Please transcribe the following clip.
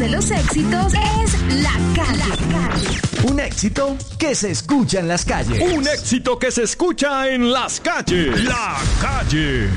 de los éxitos es La Calle. Un éxito que se escucha en las calles. Un éxito que se escucha en las calles. La Calle.